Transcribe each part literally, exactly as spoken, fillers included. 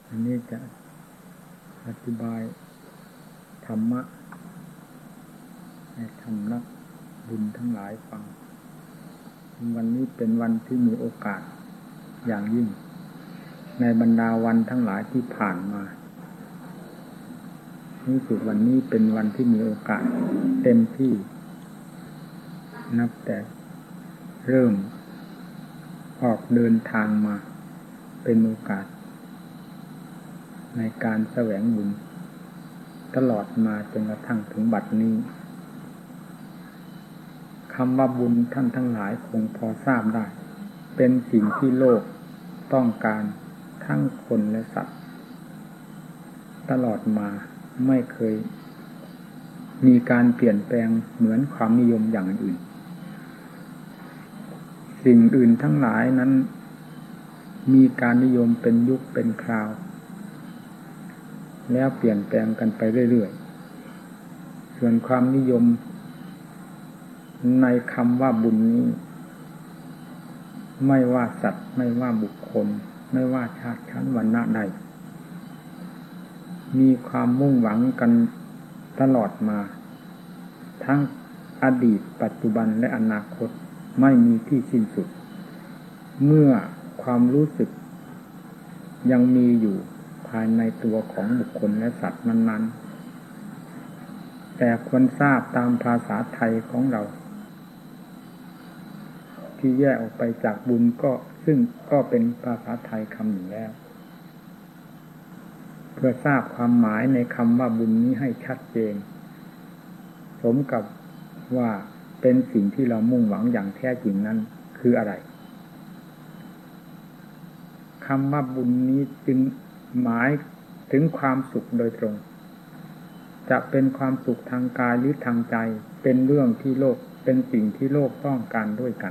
อันนี้จะอธิบายธรรมะให้ทำนักบุญทั้งหลายฟังวันนี้เป็นวันที่มีโอกาสอย่างยิ่งในบรรดาวันทั้งหลายที่ผ่านมานี่คือวันนี้เป็นวันที่มีโอกาสเต็มที่นับแต่เริ่มออกเดินทางมาเป็นโอกาสในการแสวงบุญตลอดมาจนกระทั่งถึงบัดนี้คำว่าบุญท่านทั้งหลายคงพอทราบได้เป็นสิ่งที่โลกต้องการทั้งคนและสัตว์ตลอดมาไม่เคยมีการเปลี่ยนแปลงเหมือนความนิยมอย่างอื่นสิ่งอื่นทั้งหลายนั้นมีการนิยมเป็นยุคเป็นคราวแล้วเปลี่ยนแปลงกันไปเรื่อยๆส่วนความนิยมในคำว่าบุญนี้ไม่ว่าสัตว์ไม่ว่าบุคคลไม่ว่าชาติชั้นวรรณะใดมีความมุ่งหวังกันตลอดมาทั้งอดีตปัจจุบันและอนาคตไม่มีที่สิ้นสุดเมื่อความรู้สึกยังมีอยู่ภายในตัวของบุคคลและสัตว์นั้นๆแต่ควรทราบตามภาษาไทยของเราที่แยกออกไปจากบุญก็ซึ่งก็เป็นภาษาไทยคำหนึ่งแล้วเพื่อทราบความหมายในคำว่าบุญนี้ให้ชัดเจนสมกับว่าเป็นสิ่งที่เรามุ่งหวังอย่างแท้จริงนั้นคืออะไรคำว่าบุญนี้จึงหมายถึงความสุขโดยตรงจะเป็นความสุขทางกายหรือทางใจเป็นเรื่องที่โลกเป็นสิ่งที่โลกต้องการด้วยกัน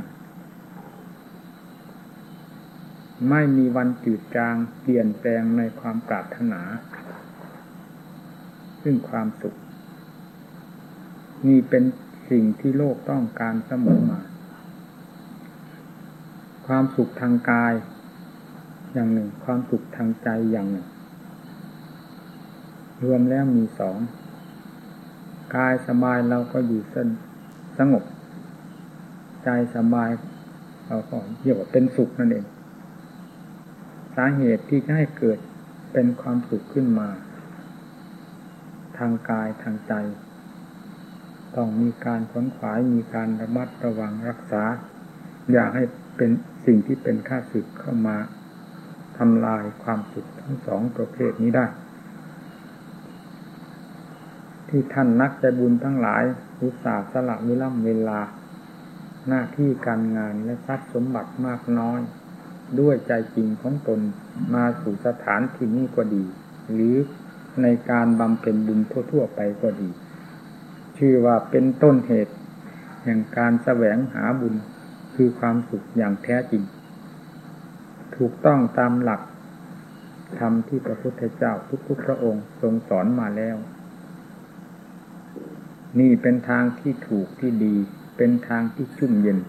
ไม่มีวันจืดจางเปลี่ยนแปลงในความปรารถนาซึ่งความสุขนี่เป็นสิ่งที่โลกต้องการเสมอมาความสุขทางกายอย่างหนึ่งความสุขทางใจอย่างหนึ่งรวมแล้วมีสองกายสบายเราก็อยู่สงบใจสบายเราก็เรียกว่าเป็นสุขนั่นเองสาเหตุที่จะให้เกิดเป็นความสุขขึ้นมาทางกายทางใจต้องมีการขวนขวายมีการระมัดระวังรักษาอย่าให้เป็นสิ่งที่เป็นข้าศึกเข้ามาทำลายความสุขทั้งสองประเภทนี้ได้ที่ท่านนักใจบุญทั้งหลายอุตส่าห์สละเวลาเวลาหน้าที่การงานและทรัพย์สมบัติมากน้อยด้วยใจจริงของตนมาสู่สถานที่นี้ก็ดีหรือในการบำเพ็ญบุญทั่วๆไปก็ดีชื่อว่าเป็นต้นเหตุแห่งการแสวงหาบุญคือความสุขอย่างแท้จริงถูกต้องตามหลักธรรมที่พระพุทธเจ้าทุกๆพระองค์ทรงสอนมาแล้วนี่เป็นทางที่ถูกที่ดีเป็นทางที่ชุ่มเย็น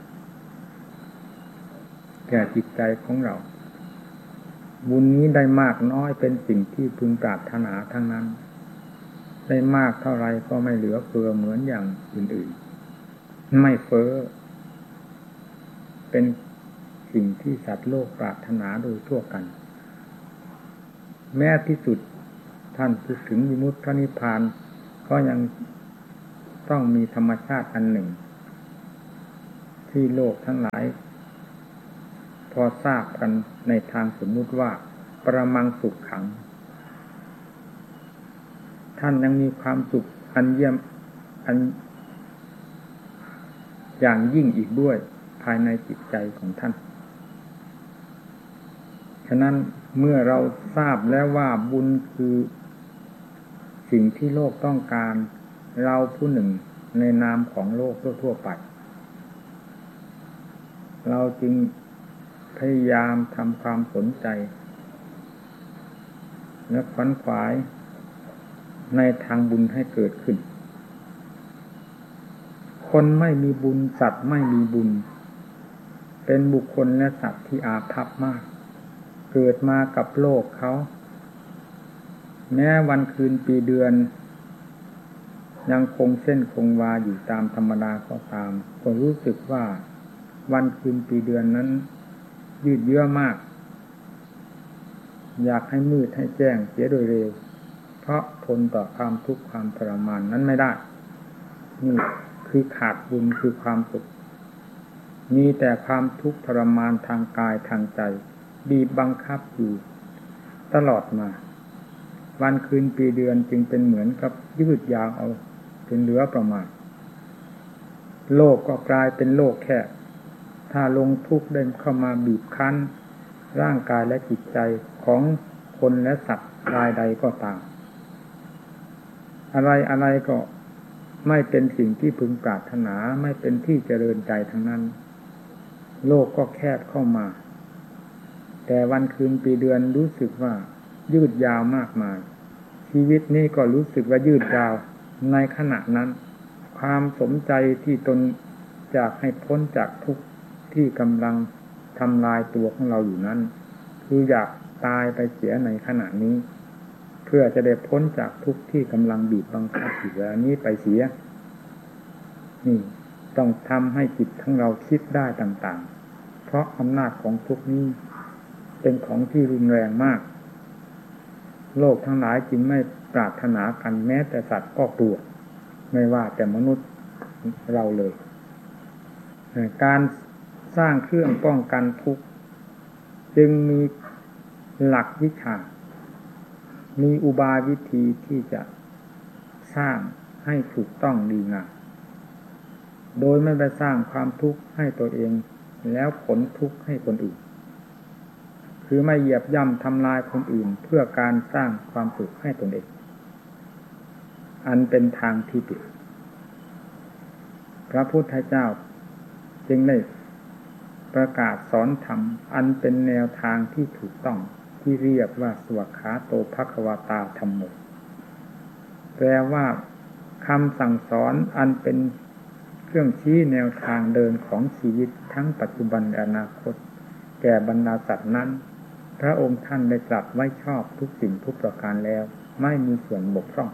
แก่จิตใจของเราบุญนี้ได้มากน้อยเป็นสิ่งที่พึงปรารถนาทั้งนั้นได้มากเท่าไรก็ไม่เหลือเฟือเหมือนอย่างอื่นๆไม่เฟ้อเป็นสิ่งที่สัตว์โลกปรารถนาโดยทั่วกันแม้ที่สุดท่านพูดถึงวิมุตติพระนิพพานก็ยังต้องมีธรรมชาติอันหนึ่งที่โลกทั้งหลายพอทราบกันในทางสมมุติว่าปรมังสุขขังท่านยังมีความสุขอันเยี่ยมอันอย่างยิ่งอีกด้วยภายในจิตใจของท่านฉะนั้นเมื่อเราทราบแล้วว่าบุญคือสิ่งที่โลกต้องการเราผู้หนึ่งในนามของโลกทั่วๆไปเราจึงพยายามทำความสนใจและขวนขวายในทางบุญให้เกิดขึ้นคนไม่มีบุญสัตว์ไม่มีบุญเป็นบุคคลและสัตว์ที่อาภัพมากเกิดมากับโลกเขาแม้วันคืนปีเดือนยังคงเส้นคงวาอยู่ตามธรรมดาก็ตามก็รู้สึกว่าวันคืนปีเดือนนั้นยืดเยื้อมากอยากให้มืดให้แจ้งเสียโดยเร็วเพราะทนต่อความทุกข์ความทรมานนั้นไม่ได้นี่คือขาดบุญคือความสุขมีแต่ความทุกข์ทรมานทางกายทางใจบีบบังคับอยู่ตลอดมาวันคืนปีเดือนจึงเป็นเหมือนกับยืดยาวเอาจนเหลือประมาณโลกก็กลายเป็นโลกแค่ถ้าลงทุกข์ได้เข้ามาบีบคั้นร่างกายและจิตใจของคนและสัตว์รายใดก็ตามอะไรอะไรก็ไม่เป็นสิ่งที่พึงปรารถนาไม่เป็นที่เจริญใจทั้งนั้นโลกก็แคบเข้ามาแต่วันคืนปีเดือนรู้สึกว่ายืดยาวมากมายชีวิตนี้ก็รู้สึกว่ายืดยาวในขณะนั้นความสมใจที่ตนอยากให้พ้นจากทุกข์ที่กำลังทำลายตัวของเราอยู่นั้นคืออยากตายไปเสียในขณะนี้เพื่อจะได้พ้นจากทุกข์ที่กำลังบีบบังคับอยู่แล้วนี้ไปเสียนี่ต้องทำให้จิตของเราคิดได้ต่างๆเพราะอำนาจของทุกข์นี้เป็นของที่รุนแรงมากโลกทั้งหลายจึงไม่ปรารถนากันแม้แต่สัตว์ก็กลัวไม่ว่าแต่มนุษย์เราเลยการสร้างเครื่องป้องกันทุกข์จึงมีหลักวิชามีอุบายวิธีที่จะสร้างให้ถูกต้องดีงามโดยไม่ไปสร้างความทุกข์ให้ตัวเองแล้วผลทุกข์ให้คนอื่นคือไม่เหยียบย่ำทำลายคนอื่นเพื่อการสร้างความสุขให้ตนเองอันเป็นทางที่ผิดพระพุทธเจ้าจึงได้ประกาศสอนธรรมอันเป็นแนวทางที่ถูกต้องที่เรียกว่าสวากขาโตภควตาธัมโมแปลว่าคำสั่งสอนอันเป็นเครื่องชี้แนวทางเดินของชีวิตทั้งปัจจุบันและอนาคตแก่บรรดาสัตว์นั้นพระองค์ท่านได้ตรัสไว้ชอบทุกสิ่งทุกประการแล้วไม่มีส่วนบกพร่อง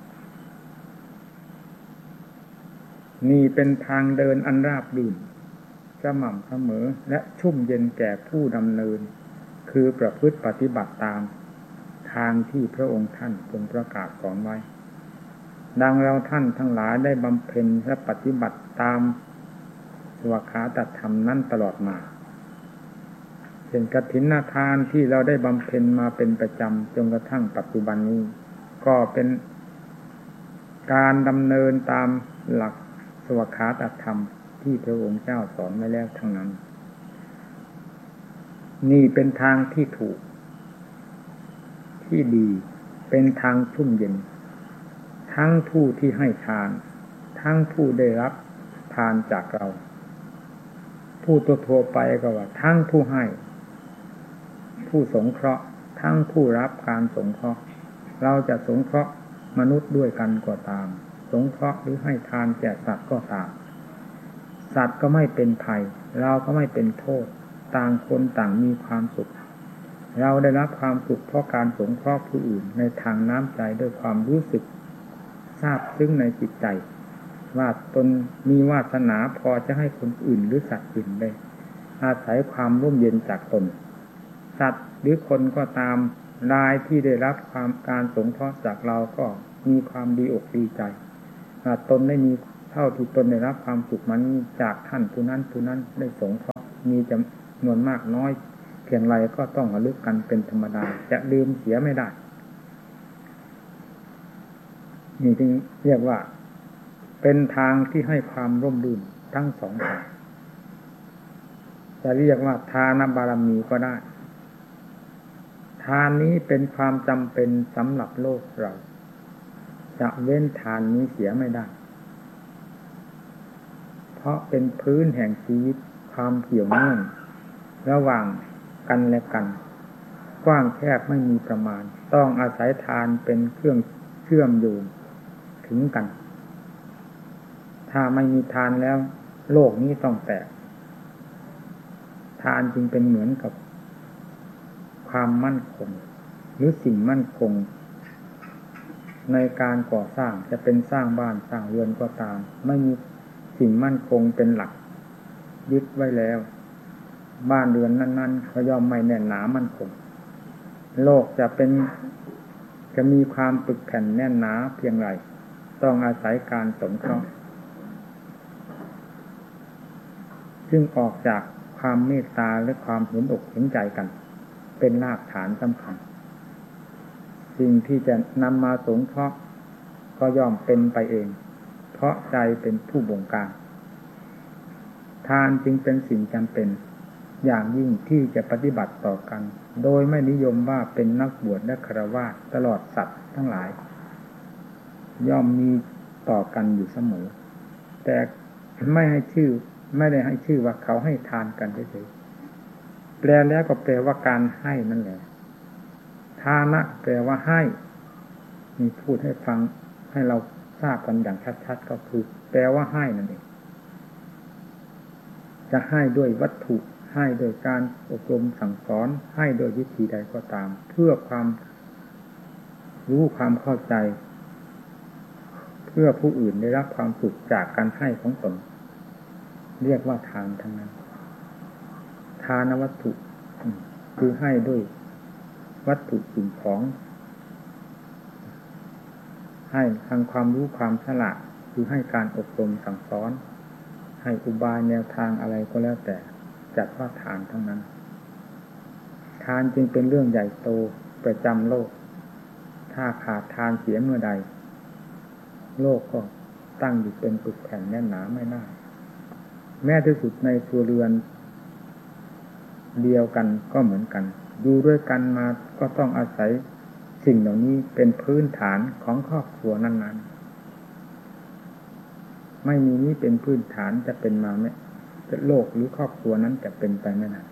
นี่เป็นทางเดินอันราบรื่นสม่ำเสมอและชุ่มเย็นแก่ผู้ดำเนินคือประพฤติปฏิบัติตามทางที่พระองค์ท่านทรงประกาศสอนไว้ดังเราท่านทั้งหลายได้บำเพ็ญและปฏิบัติตามสวากขาตธรรมนั้นตลอดมาเป็นกฐินทานที่เราได้บำเพ็ญมาเป็นประจำจนกระทั่งปัจจุบันนี้ก็เป็นการดำเนินตามหลักสวากขาตธรรมที่พระองค์เจ้าสอนไว้แล้วทั้งนั้นนี่เป็นทางที่ถูกที่ดีเป็นทางชุ่มเย็นทั้งผู้ที่ให้ทานทั้งผู้ได้รับทานจากเราผู้ทั่วไปก็ว่าทั้งผู้ให้ผู้สงเคราะห์ทั้งผู้รับการสงเคราะห์เราจะสงเคราะห์มนุษย์ด้วยกันก็ตามสงเคราะห์หรือให้ทานแก่สัตว์ก็ตามสัตว์ก็ไม่เป็นภัยเราก็ไม่เป็นโทษต่างคนต่างมีความสุขเราได้รับความสุขเพราะการสงเคราะห์ผู้อื่นในทางน้ำใจด้วยความรู้สึกซาบซึ้งในจิตใจว่าตนมีวาสนาพอจะให้คนอื่นหรือสัตว์อื่นได้อาศัยความร่มเย็นจากตนสัตว์หรือคนก็ตามรายที่ได้รับความการสงเคราะห์จากเราก็มีความดีอกดีใจตนได้มีเท่าที่ตนได้รับความสุขมันจากท่านผู้นั้นผู้นั้นได้สงเคราะห์มีจำนวนมากน้อยเพียงไรก็ต้องระลึกกันเป็นธรรมดาจะลืมเสียไม่ได้นี่จึงเรียกว่าเป็นทางที่ให้ความร่มรื่นทั้งสองทางจะเรียกว่าทานบารมีก็ได้ทานนี้เป็นความจำเป็นสำหรับโลกเราจะเว้นทานนี้เสียไม่ได้เพราะเป็นพื้นแห่งชีวิตความเกี่ยวเนื่องระหว่างกันและกันกว้างแคบไม่มีประมาณต้องอาศัยทานเป็นเครื่องเชื่อมโยงถึงกันถ้าไม่มีทานแล้วโลกนี้ต้องแตกทานจึงเป็นเหมือนกับความมั่นคงหรือสิ่งมั่นคงในการก่อสร้างจะเป็นสร้างบ้านสร้างเรือนก็ตามไม่มีสิ่งมั่นคงเป็นหลักยึดไว้แล้วบ้านเรือนนั้นๆเขาย่อมไม่แน่นหนามั่นคงโลกจะเป็นจะมีความปึกแผ่นแน่นหนาเพียงไรต้องอาศัยการสงเคราะห์ซึ่งออกจากความเมตตาและความเห็นอกเห็นใจกันเป็นรากฐานสำคัญสิ่งที่จะนำมาสงเคราะห์ก็ย่อมเป็นไปเองเพราะใจเป็นผู้บงการทานจึงเป็นสิ่งจำเป็นอย่างยิ่งที่จะปฏิบัติต่อกันโดยไม่นิยมว่าเป็นนักบวชและฆราวาสตลอดสัตว์ทั้งหลายย่อมมีต่อกันอยู่เสมอแต่ไม่ให้ชื่อไม่ได้ให้ชื่อว่าเขาให้ทานกันเฉยๆแปลแล้วก็แปลว่าการให้นั่นแหละทานะแปลว่าให้มีพูดให้ฟังให้เราทราบกันอย่างชัดๆก็คือแปลว่าให้นั่นเองจะให้ด้วยวัตถุให้โดยการอบรมสั่งสอนให้โดยวิธีใดก็ตามเพื่อความรู้ความเข้าใจเพื่อผู้อื่นได้รับความสุขจากการให้ของตนเรียกว่าทานทั้งนั้นทานวัตถุคือให้ด้วยวัตถุสิ่งของให้ทางความรู้ความฉลาดคือให้การอบรมสั่งสอนให้อุบายแนวทางอะไรก็แล้วแต่จัดว่าทานทั้งนั้นทานจึงเป็นเรื่องใหญ่โตประจำโลกถ้าขาดทานเสียเมื่อใดโลกก็ตั้งอยู่เป็นปึกแผ่นแน่นหนาไม่ได้แม้ที่สุดในครัวเรือนเดียวกันก็เหมือนกันอยู่ด้วยกันมาก็ต้องอาศัยสิ่งเหล่านี้เป็นพื้นฐานของครอบครัวนั้นๆไม่มีนี้เป็นพื้นฐานจะเป็นมาไม่โลกหรือครอบครัวนั้นจะเป็นไปไม่ได้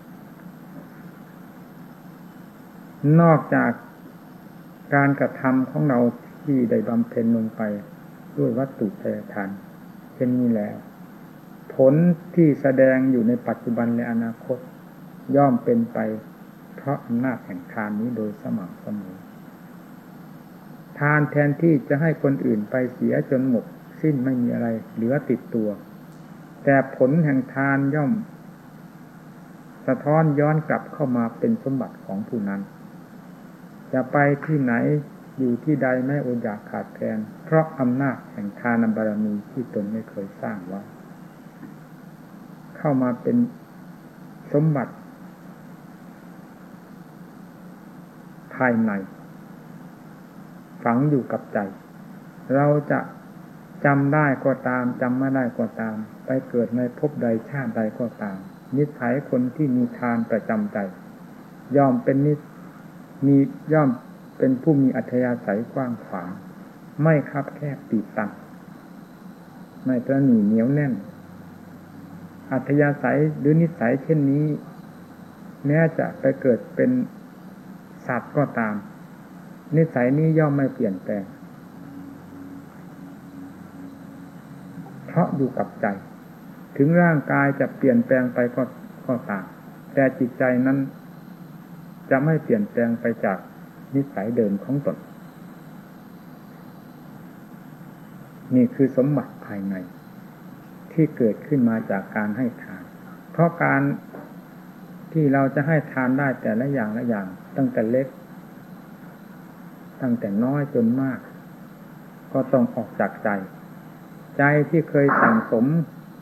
นอกจากการกระทำของเราที่ได้บำเพ็ญลงไปด้วยวัตถุทายทานเช่นนี้แล้วผลที่แสดงอยู่ในปัจจุบันและอนาคตย่อมเป็นไปเพราะอำนาจแห่งทานนี้โดยสม่ำเสมอทานแทนที่จะให้คนอื่นไปเสียจนหมดสิ้นไม่มีอะไรเหลือติดตัวแต่ผลแห่งทานย่อมสะท้อนย้อนกลับเข้ามาเป็นสมบัติของผู้นั้นจะไปที่ไหนอยู่ที่ใดไม่อดอยากขาดแคลนเพราะอำนาจแห่งทานบารมีที่ตนไม่เคยสร้างไว้เข้ามาเป็นสมบัติภายในฝังอยู่กับใจเราจะจำได้ก็ตามจำไม่ได้ก็ตามไปเกิดในภพใดชาติใดก็ตามนิสัยคนที่มีทานประจำใจย่อมเป็นนิสมีย่อมเป็นผู้มีอัธยาศัยกว้างขวางไม่คับแคบตีตันไม่ตระหนี่เหนียวแน่นอัธยาศัยหรือนิสัยเช่นนี้แม้จะไปเกิดเป็นสัตว์ก็ตามนิสัยนี้ย่อมไม่เปลี่ยนแปลงเพราะอยู่กับใจถึงร่างกายจะเปลี่ยนแปลงไปก็ก็ตามแต่จิตใจนั้นจะไม่เปลี่ยนแปลงไปจากนิสัยเดิมของตนนี่คือสมบัติภายในที่เกิดขึ้นมาจากการให้ทานเพราะการที่เราจะให้ทานได้แต่ละอย่างละอย่างตั้งแต่เล็กตั้งแต่น้อยจนมากก็ต้องออกจากใจใจที่เคยสั่งสม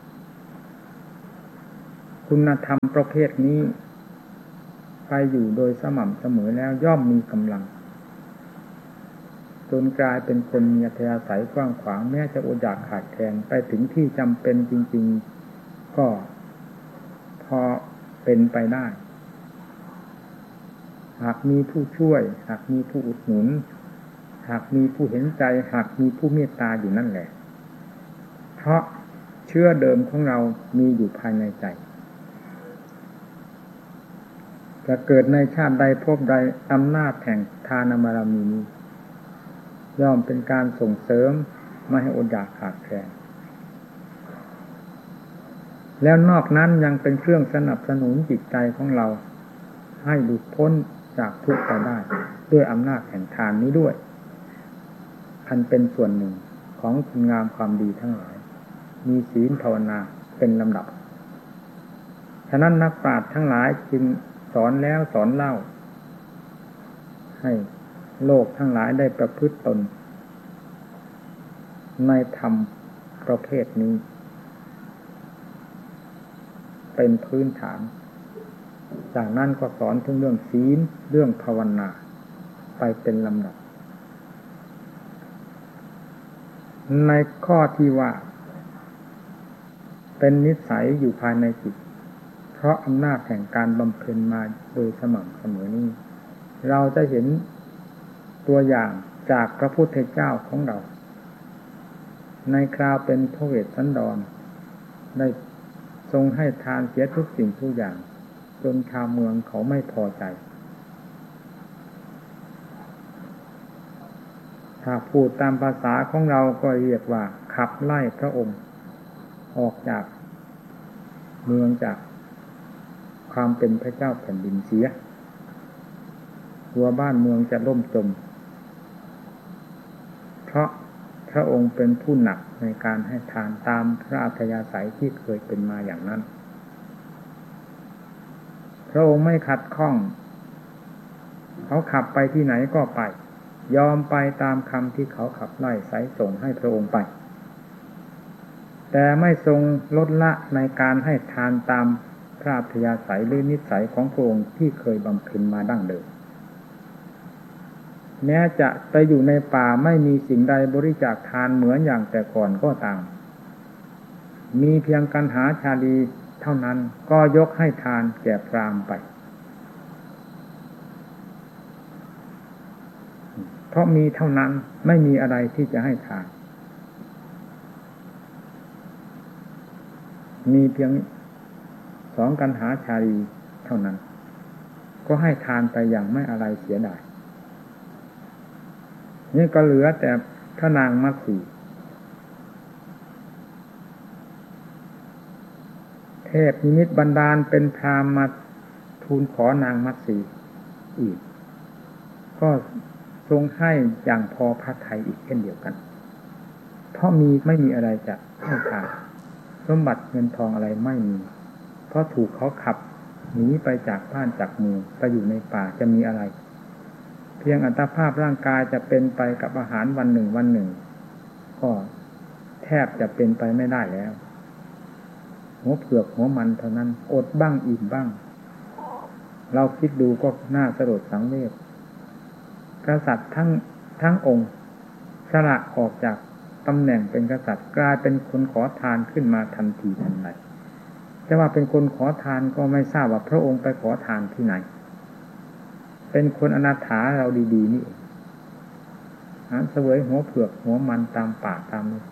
คุณธรรมประเภทนี้ไปอยู่โดยสม่ำเสมอแล้วย่อมมีกำลังจนกลายเป็นคนมีอัธยาศัยกว้างขวางแม้จะอดอยากขาดแคลนไปถึงที่จำเป็นจริงๆก็พอเป็นไปได้หากมีผู้ช่วยหากมีผู้อุดหนุนหากมีผู้เห็นใจหากมีผู้เมตตาอยู่นั่นแหละเพราะเชื้อเดิมของเรามีอยู่ภายในใจจะเกิดในชาติใดภพใดอำนาจแห่งทานบารมีนี้ย่อมเป็นการส่งเสริมไม่ให้อดอยากขาดแคลนแล้วนอกนั้นยังเป็นเครื่องสนับสนุนจิตใจของเราให้หลุดพ้นจากทุกข์ไปได้ด้วยอำนาจแห่งทานนี้ด้วยอันเป็นส่วนหนึ่งของคุณงามความดีทั้งหลายมีศีลภาวนาเป็นลำดับฉะนั้นนักปราชญ์ทั้งหลายจึงสอนแล้วสอนเล่าให้โลกทั้งหลายได้ประพฤติตนในธรรมประเภทนี้เป็นพื้นฐานจากนั้นก็สอนถึงเรื่องศีลเรื่องภาวนาไปเป็นลำดับในข้อที่ว่าเป็นนิสัยอยู่ภายในจิตเพราะอำนาจแห่งการบำเพ็ญมาโดยสม่ำเสมอนี้เราจะเห็นตัวอย่างจากพระพุทธเจ้าของเราในคราวเป็นพระเวสสันดรได้ทรงให้ทานเสียทุกสิ่งทุกอย่างจนชาวเมืองเขาไม่พอใจถ้าพูดตามภาษาของเราก็เรียกว่าขับไล่พระองค์ออกจากเมืองจากความเป็นพระเจ้าแผ่นดินเสียกลัวบ้านเมืองจะล่มจมเพราะพระองค์เป็นผู้หนักในการให้ทานตามพระอัธยาศัยที่เคยเป็นมาอย่างนั้นพระองค์ไม่ขัดข้องเขาขับไปที่ไหนก็ไปยอมไปตามคำที่เขาขับไล่ไสส่งให้พระองค์ไปแต่ไม่ทรงลดละในการให้ทานตามพระอัธยาศัยหรือนิสัยของพระองค์ที่เคยบำเพ็ญมาดั้งเดิมแม้จะไปอยู่ในป่าไม่มีสิ่งใดบริจาคทานเหมือนอย่างแต่ก่อนก็ตามมีเพียงกันหาชาลีเท่านั้นก็ยกให้ทานแก่พราหมณ์ไปเพราะมีเท่านั้นไม่มีอะไรที่จะให้ทานมีเพียงสองกันหาชาลีเท่านั้นก็ให้ทานไปอย่างไม่อะไรเสียดายนี่ก็เหลือแต่พระนางมัตสีเทพนิมิตบันดาลเป็นพราหมณ์มาทูลขอนางมัตสีอีกก็ทรงให้อย่างพอพระทัยอีกเช่นเดียวกันเพราะมีไม่มีอะไรจะให้ทานสมบัติเงินทองอะไรไม่มีเพราะถูกเขาขับหนีไปจากบ้านจากเมืองไปอยู่ในป่าจะมีอะไรเพียงอัตภาพร่างกายจะเป็นไปกับอาหารวันหนึ่งวันหนึ่งก็แทบจะเป็นไปไม่ได้แล้วหัวเผือกหัวมันเท่านั้นอดบ้างอิ่มบ้างเราคิดดูก็น่าสลดสังเวชกษัตริย์ทั้งทั้งองค์สละออกจากตำแหน่งเป็นกษัตริย์กลายเป็นคนขอทานขึ้นมาทันทีทันใดแต่ว่าเป็นคนขอทานก็ไม่ทราบว่าพระองค์ไปขอทานที่ไหนเป็นคนอนาถาเราดีๆนี่เองหาเสวยหัวเผือกหัวมันตามป่าตามนี้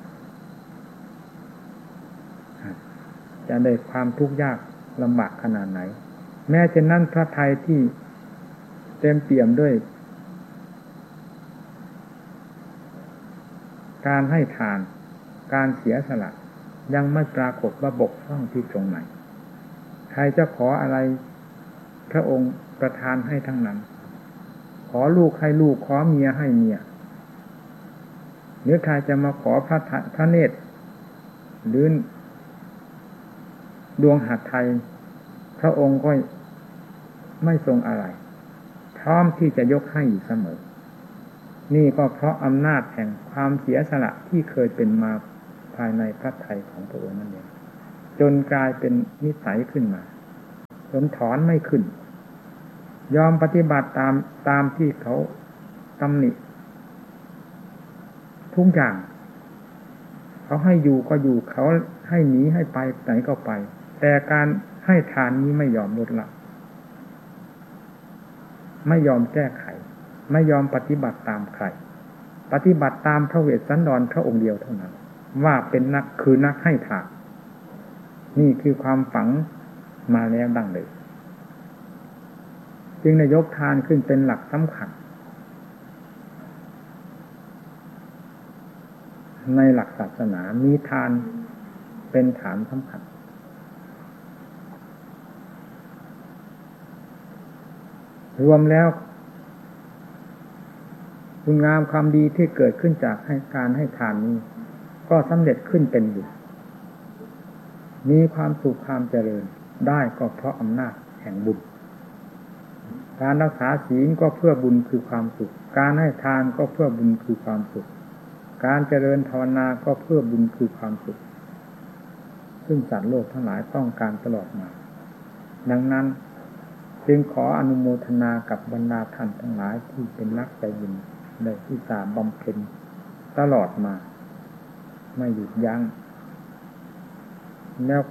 จะได้ความทุกข์ยากลำบากขนาดไหนแม้เช่นนั้นพระทัยที่เต็มเปี่ยมด้วยการให้ทานการเสียสละยังไม่ปรากฏว่าบกพร่องที่ตรงไหนใครจะขออะไรพระองค์ประทานให้ทั้งนั้นขอลูกให้ลูกขอเมียให้เมียหรือใครจะมาขอพระพระเนตรหรือดวงหัตถ์ไทยพระองค์ก็ไม่ทรงอะไรพร้อมที่จะยกให้อยู่เสมอนี่ก็เพราะอำนาจแห่งความเสียสละที่เคยเป็นมาภายในพระทัยของพระองค์นั่นเองจนกลายเป็นนิสัยขึ้นมาจนถอนไม่ขึ้นยอมปฏิบัติตามตามที่เขาตำหนิทุกอย่างเขาให้อยู่ก็อยู่เขาให้หนีให้ไปไหนก็ไปแต่การให้ทานนี้ไม่ยอมลดละไม่ยอมแก้ไขไม่ยอมปฏิบัติตามใครปฏิบัติตามพระเวสสันดรพระองค์เดียวเท่านั้นว่าเป็นนักคือนักให้ทานนี่คือความฝังมาแล้วดั้งเดิมจึงได้ยกทานขึ้นเป็นหลักสำคัญในหลักศาสนามีทานเป็นฐานสำคัญรวมแล้วคุณงามความดีที่เกิดขึ้นจากให้การให้ทานนี้ก็สำเร็จขึ้นเป็นอยู่มีความสุขความเจริญได้ก็เพราะอำนาจแห่งบุญการรักษาศีลก็เพื่อบุญคือความสุขการให้ทานก็เพื่อบุญคือความสุขการเจริญภาวนาก็เพื่อบุญคือความสุขซึ่งสัตว์โลกทั้งหลายต้องการตลอดมาดังนั้นจึงขออนุโมทนากับบรรดาท่านทั้งหลายที่เป็นนักใจบุญได้ที่สาบำเพ็ญตลอดมาไม่หยุดยั้งแล้ว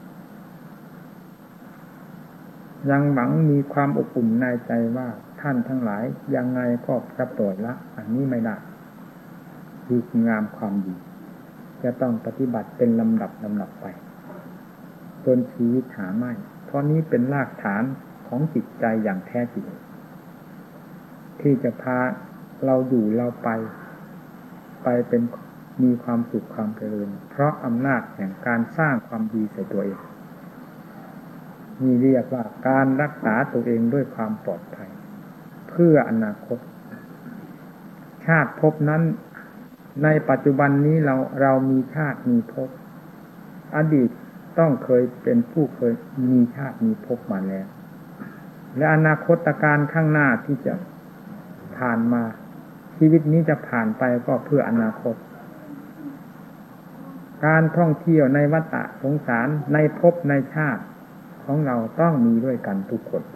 ยังหวังมีความอบอุ่นในใจว่าท่านทั้งหลายยังไงก็จะปล่อยละอันนี้ไม่ได้คืองามความดีจะต้องปฏิบัติเป็นลำดับลำดับไปจนชีวิตหาไม่เพราะนี้เป็นรากฐานของจิตใจอย่างแท้จริงที่จะพาเราอยู่เราไปไปเป็นมีความสุขความเจริญเพราะอำนาจแห่งการสร้างความดีใส่ตัวเองนี่เรียกว่าการรักษาตัวเองด้วยความปลอดภัยเพื่ออนาคตชาติภพนั้นในปัจจุบันนี้เราเรามีชาติมีภพอดีตต้องเคยเป็นผู้เคยมีชาติมีภพมาแล้วและอนาคตการข้างหน้าที่จะผ่านมาชีวิตนี้จะผ่านไปก็เพื่ออนาคตการท่องเที่ยวในวัฏสงสารในภพในชาติของเราต้องมีด้วยกันทุกคน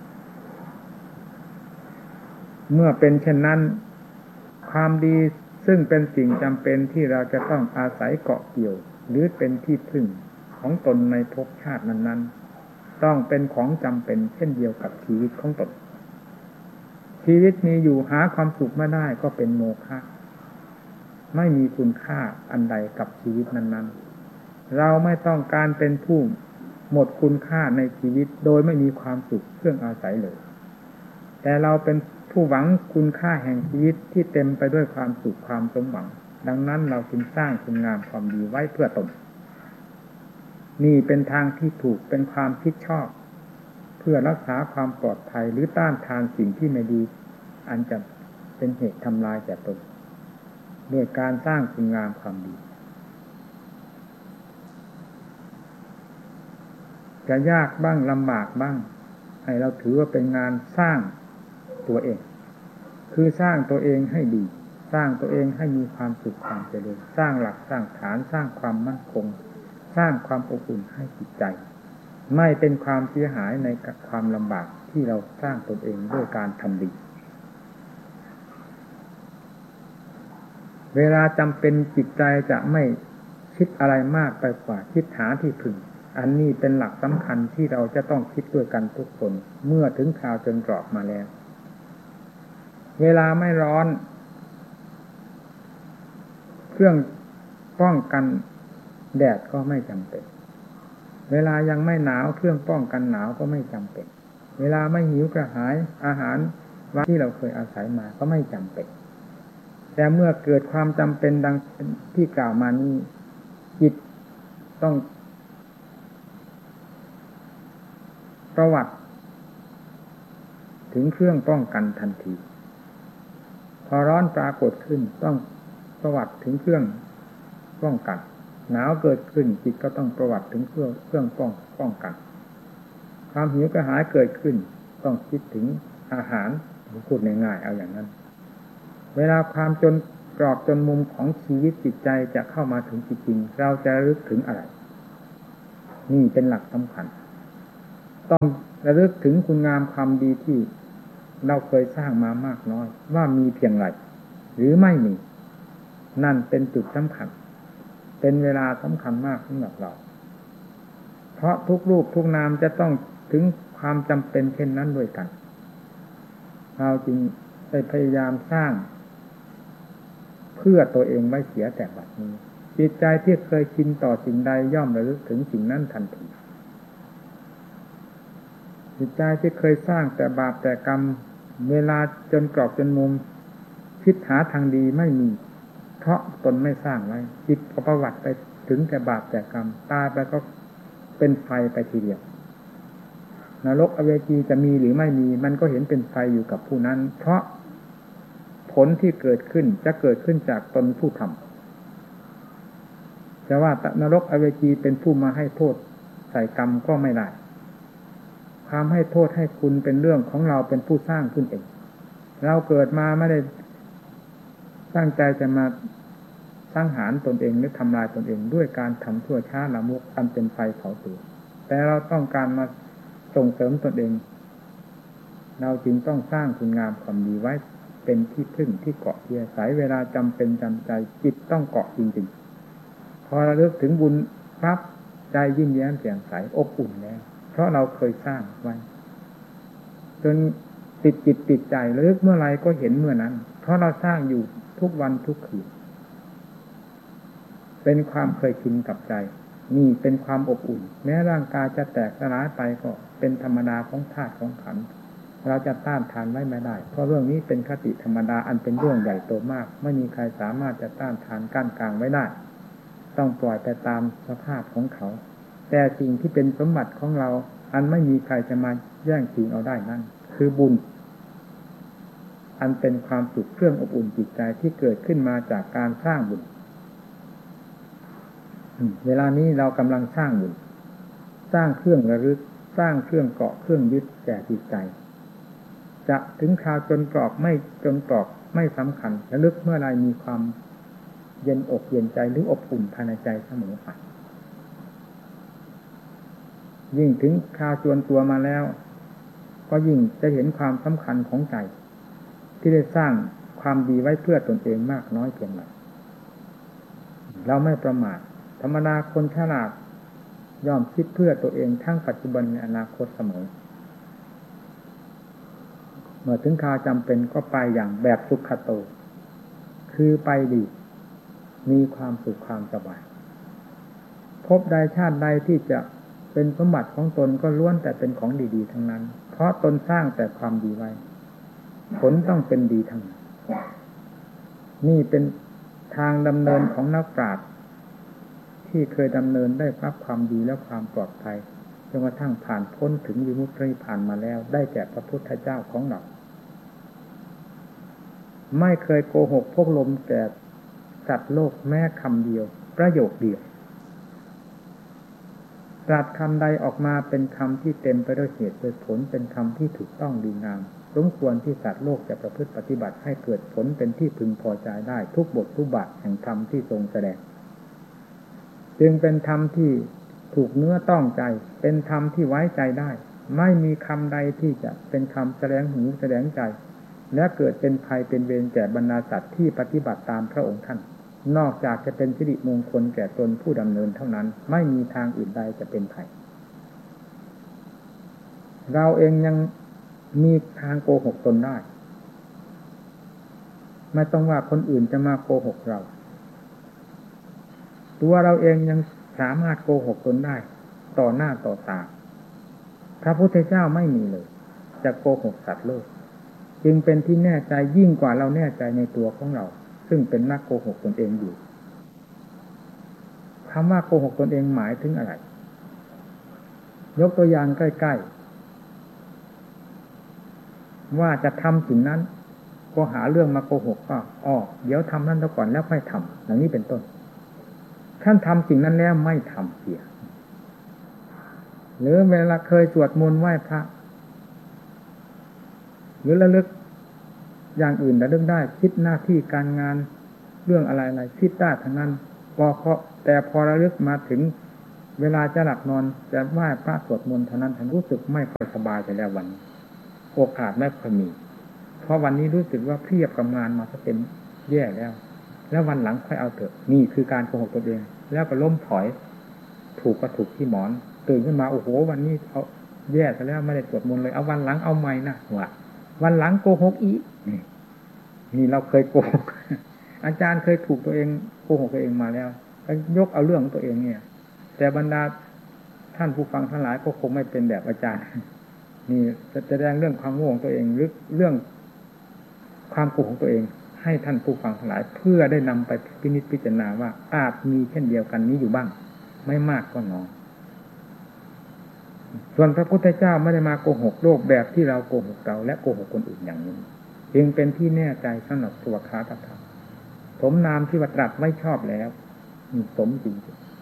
เมื่อเป็นเช่นนั้นความดีซึ่งเป็นสิ่งจำเป็นที่เราจะต้องอาศัยเกาะเกี่ยวหรือเป็นที่พึ่งของตนในภพชาตินั้นๆต้องเป็นของจำเป็นเช่นเดียวกับชีวิตของตนชีวิตมีอยู่หาความสุขไม่ได้ก็เป็นโมฆะไม่มีคุณค่าอันใดกับชีวิตนั้นๆเราไม่ต้องการเป็นผู้หมดคุณค่าในชีวิตโดยไม่มีความสุขเครื่องอาศัยเลยแต่เราเป็นผู้หวังคุณค่าแห่งชีวิตที่เต็มไปด้วยความสุขความสมหวังดังนั้นเราจึงสร้างคุณงามความดีไว้เพื่อตนนี่เป็นทางที่ถูกเป็นความคิดชอบเพื่อรักษาความปลอดภัยหรือต้านทานสิ่งที่ไม่ดีอันจะเป็นเหตุทำลายแก่ตนด้วยการสร้างคุณงามความดีจะยากบ้างลำบากบ้างให้เราถือว่าเป็นงานสร้างตัวเองคือสร้างตัวเองให้ดีสร้างตัวเองให้มีความสุขความเจริญสร้างหลักสร้างฐานสร้างความมั่นคงสร้างความอบอุ่นให้จิตใจไม่เป็นความเสียหายในความลำบากที่เราสร้างตนเองด้วยการทำดีเวลาจำเป็นจิตใจจะไม่คิดอะไรมากไปกว่าคิดหาที่พึ่งอันนี้เป็นหลักสำคัญที่เราจะต้องคิดด้วยกันทุกคนเมื่อถึงคราวจนกรอบมาแล้วเวลาไม่ร้อนเครื่องป้องกันแดดก็ไม่จำเป็นเวลายังไม่หนาวเครื่องป้องกันหนาวก็ไม่จำเป็นเวลาไม่หิวกระหายอาหารว่าที่เราเคยอาศัยมาก็ไม่จำเป็นแต่เมื่อเกิดความจำเป็นดังที่กล่าวมานี้จิตต้องประวัติถึงเครื่องป้องกันทันทีพอร้อนปรากฏขึ้นต้องประวัติถึงเครื่องป้องกันหนาวเกิดขึ้นจิตก็ต้องประวัติถึงเครื่องเครื่องป้องป้องกันความหิวกระหายเกิดขึ้นต้องคิดถึงอาหารพูดง่ายๆเอาอย่างนั้นเวลาความจนกรอบจนมุมของชีวิตจิตใจจะเข้ามาถึงจริงๆเราจะระลึกถึงอะไรนี่เป็นหลักสำคัญต้องระลึกถึงคุณงามความดีที่เราเคยสร้างมามากน้อยว่ามีเพียงไรหรือไม่มีนั่นเป็นจุดสำคัญเป็นเวลาสำคัญมากสำหรับเราเพราะทุกรูปทุกนามจะต้องถึงความจำเป็นเช่นนั้นด้วยกันเราจึงได้พยายามสร้างเพื่อตัวเองไว้เสียแต่บัดนี้จิตใจที่เคยชินต่อสิ่งใดย่อมระลึกถึงสิ่งนั้นทันทีจิตใจที่เคยสร้างแต่บาปแต่กรรมเวลาจนกรอบจนมุมคิดหาทางดีไม่มีเพราะตนไม่สร้างไว้จิตก็ประวัติไปถึงแต่บาปแต่กรรมตายไปก็เป็นไฟไปทีเดียวนรกอเวจีจะมีหรือไม่มีมันก็เห็นเป็นไฟอยู่กับผู้นั้นเพราะผผลที่เกิดขึ้นจะเกิดขึ้นจากตนผู้ทำจะว่านรกอเวจีเป็นผู้มาให้โทษใส่กรรมก็ไม่ได้ความให้โทษให้คุณเป็นเรื่องของเราเป็นผู้สร้างขึ้นเองเราเกิดมาไม่ได้ตั้งใจจะมาสังหารตนเองหรือทำลายตนเองด้วยการทำชั่วช้าละมุกอันเป็นไฟเผาตัวแต่เราต้องการมาส่งเสริมตนเองเราจึงต้องสร้างคุณงามความดีไว้เป็นที่พึ่งที่เกาะที่อาศัยเวลาจำเป็นจำใจจิตต้องเกาะจริงๆพอระลึกถึงบุญปั๊บใจยิ้มแย้มแจ่มใสอบอุ่นแล้วเพราะเราเคยสร้างไว้จนติดจิตติดใจระลึกเมื่อไรก็เห็นเมื่อนั้นเพราะเราสร้างอยู่ทุกวันทุกคืนเป็นความเคยชินกับใจนี่เป็นความอบอุ่นแม้ร่างกายจะแตกสลายไปก็เป็นธรรมดาของธาตุของขันธ์เราจะต้านทานไว้ไม่ได้เพราะเรื่องนี้เป็นคติธรรมดาอันเป็นเรื่องใหญ่โตมากไม่มีใครสามารถจะต้านทานกั้นกลางไว้ได้ต้องปล่อยไปตามสภาพของเขาแต่สิ่งที่เป็นสมบัติของเราอันไม่มีใครจะมาแย่งชิงเอาได้นั่นคือบุญอันเป็นความสุขเครื่องอบอุ่นจิตใจที่เกิดขึ้นมาจากการสร้างบุญเวลานี้เรากำลังสร้างบุญสร้างเครื่องระลึกสร้างเครื่องเกาะเครื่องยึดแก่จิตใจจะถึงคราวจนกรอบไม่จนกรอบไม่สำคัญระลึกเมื่อไรมีความเย็นอกเย็นใจหรืออบอุ่นภายในใจเสมอไปยิ่งถึงคราวจวนตัวมาแล้วก็ยิ่งจะเห็นความสำคัญของใจที่ได้สร้างความดีไว้เพื่อตนเองมากน้อยเพียงไรเราไม่ประมาทธรรมดาคนฉลาดย่อมคิดเพื่อตัวเองทั้งปัจจุบันในอนาคตเสมอเมื่อถึงคราวจำเป็นก็ไปอย่างแบบสุขโตคือไปดีมีความสุขความสบายพบใดชาติใดที่จะเป็นสมบัติของตนก็ล้วนแต่เป็นของดีๆทั้งนั้นเพราะตนสร้างแต่ความดีไว้ผลต้องเป็นดีทั้งนั้นนี่เป็นทางดำเนินของนักปราชญ์ที่เคยดำเนินได้รับความดีและความปลอดภัยจนกระทั่งผ่านพ้นถึงวิมุตติผ่านมาแล้วได้แก่พระพุทธเจ้าของเราไม่เคยโกหกพกลมแก่สัตว์โลกแม้คำเดียวประโยคเดียวตรัสคำใดออกมาเป็นคำที่เต็มไปด้วยเหตุด้วยผลเป็นคำที่ถูกต้องดีงามสมควรที่สัตว์โลกจะประพฤติปฏิบัติให้เกิดผลเป็นที่พึงพอใจได้ทุกบททุกบาทแห่งธรรมที่ทรงแสดงจึงเป็นธรรมที่ถูกเนื้อต้องใจเป็นธรรมที่ไว้ใจได้ไม่มีคำใดที่จะเป็นคำแสดงหูแสดงใจและเกิดเป็นภัยเป็นเวรแก่บรรดาสัตว์ที่ปฏิบัติตามพระองค์ท่านนอกจากจะเป็นสิริมงคลแก่ตนผู้ดำเนินเท่านั้นไม่มีทางอื่นใดจะเป็นภัยเราเองยังมีทางโกหกตนได้ไม่ต้องว่าคนอื่นจะมาโกหกเราตัวเราเองยังสามารถโกหกตนได้ต่อหน้าต่อตาพระพุทธเจ้าไม่มีเลยจะโกหกสัตว์โลกจึงเป็นที่แน่ใจยิ่งกว่าเราแน่ใจในตัวของเราซึ่งเป็นนักโกหกตนเองอยู่คำว่าโกหกตนเองหมายถึงอะไรยกตัวอย่างใกล้ๆว่าจะทำสิ่งนั้นก็หาเรื่องมาโกหกก็อ๋อเดี๋ยวทำนั่นซะก่อนแล้วค่อยทำอย่างนี้เป็นต้นท่านทำสิ่งนั้นแล้วไม่ทำเสียหรือเวลาเคยสวดมนต์ไหว้พระหรือระลึกอย่างอื่นระลึกได้คิดหน้าที่การงานเรื่องอะไรๆคิดได้ทั้งนั้นพอเพราะแต่พอระลึกมาถึงเวลาจะหลับนอนจะไหว้พระสวดมนต์เท่านั้นท่านรู้สึกไม่ค่อยสบายไปแล้ววันโอกาสไม่ค่อยมีเพราะวันนี้รู้สึกว่าเพลียกับงานมาซะเต็มแย่แล้วแล้ววันหลังค่อยเอาเถอะนี่คือการโกหกตัวเองแล้วก็ล้มถอยถูกก็ถูกที่หมอนตื่นขึ้นมาโอ้โหวันนี้เอาแย่ซะแล้วไม่ได้สวดมนต์เลยเอาวันหลังเอาใหม่นะว่าวันหลังโกหกอีกนี่นี่เราเคยโกหกอาจารย์เคยถูกตัวเองโกหกตัวเองมาแล้วยกเอาเรื่องของตัวเองเนี่ยแต่บรรดาท่านผู้ฟังทั้งหลายก็คงไม่เป็นแบบอาจารย์นี่จะแสดงเรื่องความโง่ของตัวเองหรือเรื่องความโกหกของตัวเองให้ท่านผู้ฟังทั้งหลายเพื่อได้นำไปพินิจพิจารณาว่าอาจมีเช่นเดียวกันนี้อยู่บ้างไม่มากก็น้อยส่วนพระพุทธเจ้าไม่ได้มาโกหกโลกแบบที่เราโกหกเราและโกหกคนอื่นอย่างนี้จึงเป็นที่แน่ใจสำหรับตัวคาตธรรมสมนามที่ว่าตรัสไว้ชอบแล้วมีสมจริง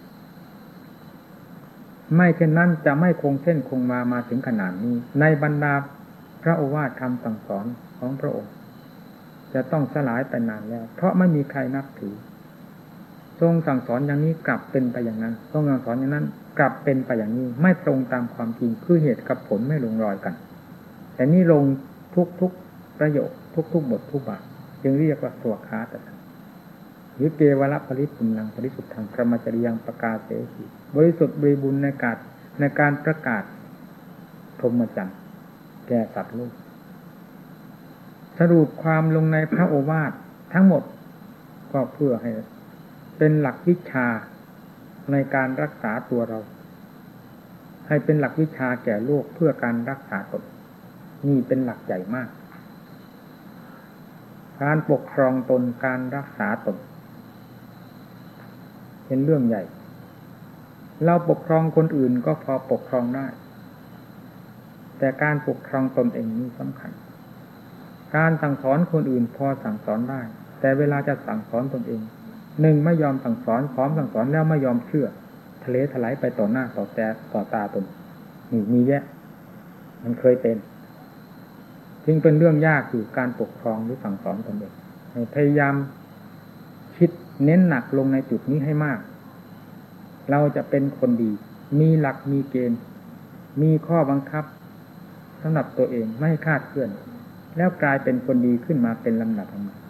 ไม่เช่นนั้นจะไม่คงเส้นคงมามาถึงขนาดนี้ในบรรดาพระโอวาทคำสั่งสอนของพระองค์จะต้องสลายไปนานแล้วเพราะไม่มีใครนับถือทรงสั่งสอนอย่างนี้กลับเป็นไปอย่างนั้นทรงสั่งสอนอย่างนั้นกลับเป็นไปอย่างนี้ไม่ตรงตามความจริงคือเหตุกับผลไม่ลงรอยกันแต่นี่ลงทุกๆประโยคทุกๆบททุกบาทจึงเรียกว่าตัวคาตธรรมหรือเกวรปริปุณังปริสุทธังพระมจริยังประกาศเสหิบริสุทธิ์บริบูรณ์ในการในการประกาศพรหมจรรย์แก่สัตว์โลกสรุปความลงในพระโอวาททั้งหมดก็เพื่อให้เป็นหลักวิชาในการรักษาตัวเราให้เป็นหลักวิชาแก่โลกเพื่อการรักษาตนนี่เป็นหลักใหญ่มากการปกครองตนการรักษาตนเป็นเรื่องใหญ่เราปกครองคนอื่นก็พอปกครองได้แต่การปกครองตนเองนี่สำคัญการสั่งสอนคนอื่นพอสั่งสอนได้แต่เวลาจะสั่งสอนตนเองหนึ่งไม่ยอมสั่งสอนพร้อมสั่งสอนแล้วไม่ยอมเชื่อทะเลถลายไปต่อหน้าต่อแต่ต่อตาตนนี่มีแยะมันเคยเป็นจึงเป็นเรื่องยากอยู่การปกครองหรือสั่งสอนตนเองพยายามคิดเน้นหนักลงในจุดนี้ให้มากเราจะเป็นคนดีมีหลักมีเกณฑ์มีข้อบังคับสำหรับตัวเองไม่คลาดเคลื่อนแล้วกลายเป็นคนดีขึ้นมาเป็นลำดับลำดับ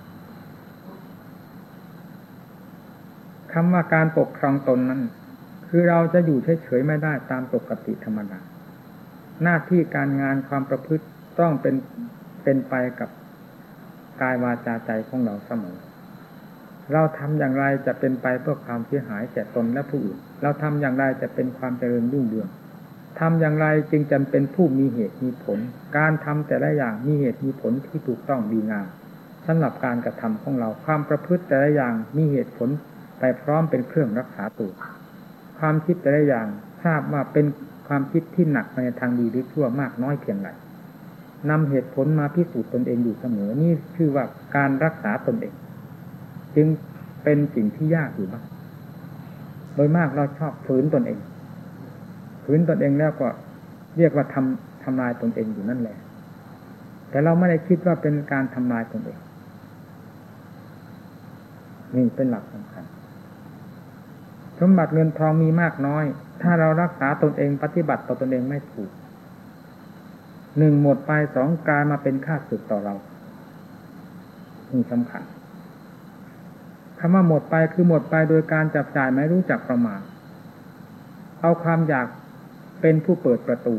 คำว่าการปกครองตนนั้นคือเราจะอยู่เฉยๆไม่ได้ตามปกติธรรมดาหน้าที่การงานความประพฤติต้องเป็นเป็นไปกับกายวาจาใจของเราเสมอเราทำอย่างไรจะเป็นไปเพื่อความเสียหายแก่ตนและผู้อื่นเราทำอย่างไรจะเป็นความเจริญรุ่งเรืองทำอย่างไรจึงจำเป็นผู้มีเหตุมีผลการทำแต่ละอย่างมีเหตุมีผลที่ถูกต้องดีงามสำหรับการกระทำของเราความประพฤติแต่ละอย่างมีเหตุผลไปพร้อมเป็นเครื่องรักษาตัวความคิดแต่ละอย่างทราบว่าเป็นความคิดที่หนักในทางดีหรือชั่วมากน้อยเพียงไรนำเหตุผลมาพิสูจน์ตนเองอยู่เสมอนี่ชื่อว่าการรักษาตนเองจึงเป็นสิ่งที่ยากอยู่บ้างโดยมากเราชอบฝืนตนเองฝืนตนเองแล้วก็เรียกว่าทำทำลายตนเองอยู่นั่นแหละแต่เราไม่ได้คิดว่าเป็นการทำลายตนเองนี่เป็นหลักสำคัญสมบัติเงินทองมีมากน้อยถ้าเรารักษาตนเองปฏิบัติต่อตนเองไม่ถูกหนึ่งหมดไปสองกลายมาเป็นข้าศึกต่อเรานี่สำคัญคำว่าหมดไปคือหมดไปโดยการจับจ่ายไม่รู้จักประมาณเอาความอยากเป็นผู้เปิดประตู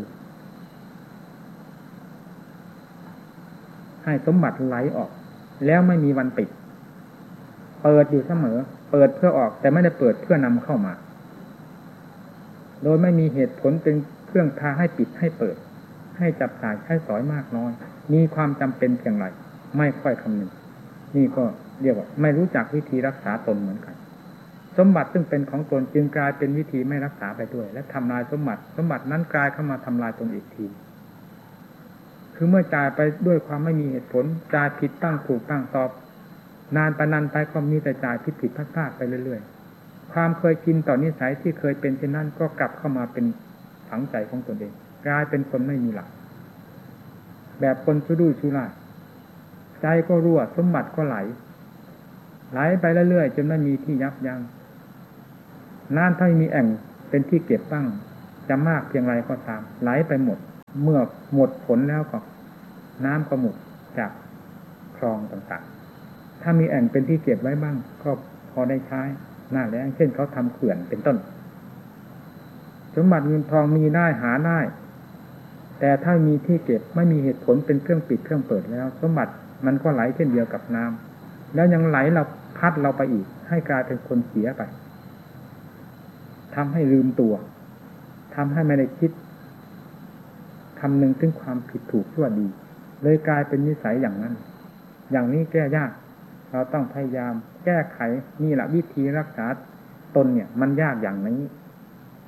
ให้สมบัติไหลออกแล้วไม่มีวันปิดเปิดอยู่เสมอเปิดเพื่อออกแต่ไม่ได้เปิดเพื่อนำเข้ามาโดยไม่มีเหตุผลเป็นเครื่องพาให้ปิดให้เปิดให้จับจ่ายใช้สอยมากน้อยมีความจำเป็นเพียงไรไม่ค่อยคำนึงนี่ก็เรียกว่าไม่รู้จักวิธีรักษาตนเหมือนกันสมบัติซึ่งเป็นของตนจึงกลายเป็นวิธีไม่รักษาไปด้วยและทำลายสมบัติสมบัตินั้นกลายเข้ามาทำลายตนอีกทีคือเมื่อจ่ายไปด้วยความไม่มีเหตุผลจ่ายผิดตั้งถูกตั้งตอบนานไปนานไปก็มีแต่จ่ายผิดผิดพลาดไปเรื่อยๆความเคยชินต่อนิสัยที่เคยเป็นเช่นนั้นก็กลับเข้ามาเป็นฝังใจของตนเองกลายเป็นคนไม่มีหลักแบบคนชุดุยชุร่ายใจก็รั่วสมบัติก็ไหลไหลไปเรื่อยๆจนไม่มีที่ยับยั้งน้ำถ้ามีแอ่งเป็นที่เก็บบ้างจะมากเพียงไรก็ตามไหลไปหมดเมื่อหมดผลแล้วก็น้ำก็หมดจากคลองต่างๆถ้ามีแอ่งเป็นที่เก็บไว้บ้างก็พอได้ใช้หน้าแล้งเช่นเขาทำเขื่อนเป็นต้นสมบัติเงินทองมีได้หาได้แต่ถ้ามีที่เก็บไม่มีเหตุผลเป็นเครื่องปิดเครื่องเปิดแล้วสมบัติมันก็ไหลเช่นเดียวกับน้ำแล้วยังไหลเราพัดเราไปอีกให้กลายเป็นคนเสียไปทำให้ลืมตัวทำให้ไม่ได้คิดคำนึงถึงความผิดถูกชั่วดีเลยกลายเป็นนิสัยอย่างนั้นอย่างนี้แก้ยากเราต้องพยายามแก้ไขนี่แหละวิธีรักษาตนเนี่ยมันยากอย่างนี้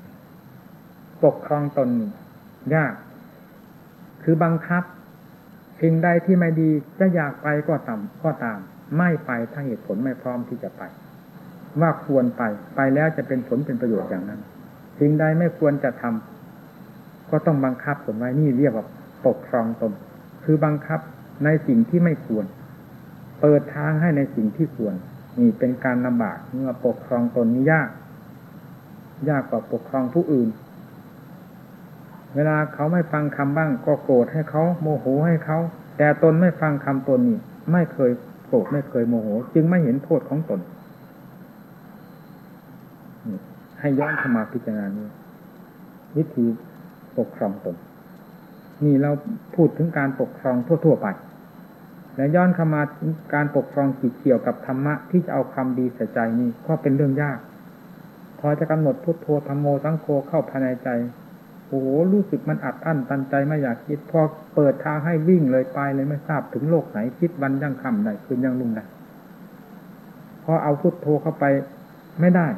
ปกครองตนยากคือบังคับสิ่งใดที่ไม่ดีจะอยากไปก็ตามก็ตามไม่ไปถ้าเหตุผลไม่พร้อมที่จะไปว่าควรไปไปแล้วจะเป็นผลเป็นประโยชน์อย่างนั้นสิ่งใดไม่ควรจะทำก็ต้องบังคับตนไว้นี่เรียกว่าปกครองตนคือบังคับในสิ่งที่ไม่ควรเปิดทางให้ในสิ่งที่ควรนี่เป็นการลำบากเมื่อปกครองตนนี่ยากยากกว่าปกครองผู้อื่นเวลาเขาไม่ฟังคำบ้างก็โกรธให้เขาโมโหให้เขาแต่ตนไม่ฟังคำตนนี่ไม่เคยโกรธไม่เคยโมโหจึงไม่เห็นโทษของตนให้ย้อนเข้ามาพิจารณานี้วิธีปกครองตนนี่เราพูดถึงการปกครองทั่วๆไปและย้อนเข้ามาถึงการปกครองจิตเกี่ยวกับธรรมะที่จะเอาความดีใส่ใจนี่ก็เป็นเรื่องยากพอจะกำหนดพุทโธธัมโมสังโฆเข้าภายในใจโอ้โหรู้สึกมันอัดอั้นตันใจไม่อยากคิดพอเปิดทางให้วิ่งเลยไปเลยไม่ทราบถึงโลกไหนคิดวันยังค่ำได้คืนยังรุ่งได้พอเอาพุทโธเข้าไปไม่ได้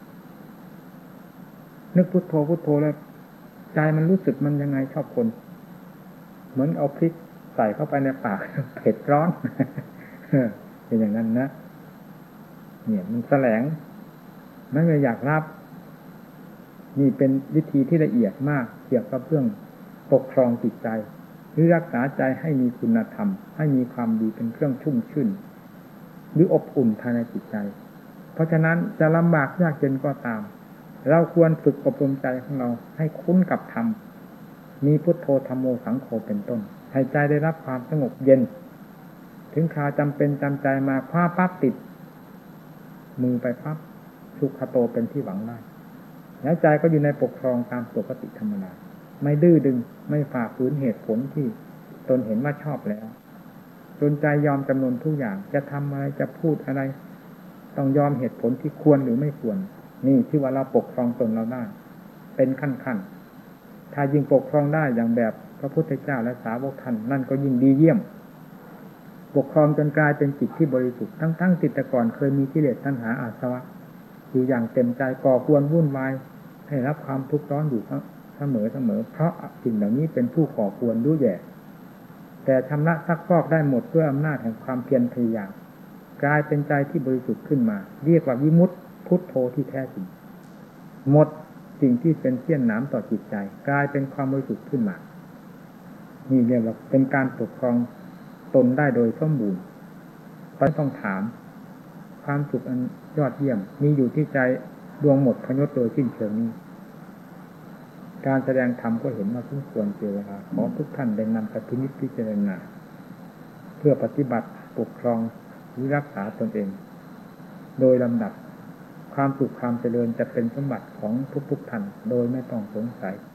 นึกพุทโธพุทโธแล้วใจมันรู้สึกมันยังไงชอบคนเหมือนเอาพริกใส่เข้าไปในปากเผ็ดร้อนเป็นอย่างนั้นนะเนี่ยมันแสลงไม่อยากรับนี่เป็นวิธีที่ละเอียดมากเกี่ยวกับเรื่องปกครองจิตใจหรือรักษาใจให้มีคุณธรรมให้มีความดีเป็นเครื่องชุ่มชื่นหรืออบอุ่นภายในจิตใจเพราะฉะนั้นจะลำบากยากเย็นก็ตามเราควรฝึกอบรมใจของเราให้คุ้นกับธรรมมีพุทโธธัมโมสังโฆเป็นต้นให้ใจได้รับความสงบเย็นถึงคราวจำเป็นจำใจมาคว้าปั๊บติดมือไปปั๊บสุขโตเป็นที่หวังได้แล้วใจก็อยู่ในปกครองตามปกติธรรมดาไม่ดื้อดึงไม่ฝ่าฝืนเหตุผลที่ตนเห็นว่าชอบแล้วจนใจยอมจำนนทุกอย่างจะทำอะไรจะพูดอะไรต้องยอมเหตุผลที่ควรหรือไม่ควรนี่ที่ว่าเราปกครองตนเราได้เป็นขั้นๆถ้ายิ่งปกครองได้อย่างแบบพระพุทธเจ้าและสาวกท่านนั่นก็ยิ่งดีเยี่ยมปกครองจนกลายเป็นจิตที่บริสุทธิ์ทั้งๆจิตแต่ก่อนเคยมีกิเลสตัณหาอาสวะอยู่อย่างเต็มใจก่อควรวุ่นวายให้รับความทุกข์ร้อนอยู่เสมอเสมอเพราะสิ่งเหล่านี้เป็นผู้ก่อควรรู้แย่แต่ชำระซักฟอกได้หมดด้วยอำนาจแห่งความเพียรพยายามกลายเป็นใจที่บริสุทธิ์ขึ้นมาเรียกว่าวิมุตติพุทโธที่แท้จริงหมดสิ่งที่เป็นเสี้ยนหนามต่อจิตใจกลายเป็นความบริสุทธิ์ขึ้นมานี่เรียกว่าเป็นการปกครองตนได้โดยสมบูรณ์ไม่ต้องถามความสุขอันยอดเยี่ยมมีอยู่ที่ใจดวงหมดพยศโดยสิ้นเชิงนี้การแสดงธรรมก็เห็นว่าทุกควรเจเวลาขอทุกท่านได้นำไปพินิจพิจารณาเพื่อปฏิบัติปกครองหรือรักษาตนเองโดยลำดับความสุขความเจริญจะเป็นสมบัติของทุกๆท่านโดยไม่ต้องสงสัย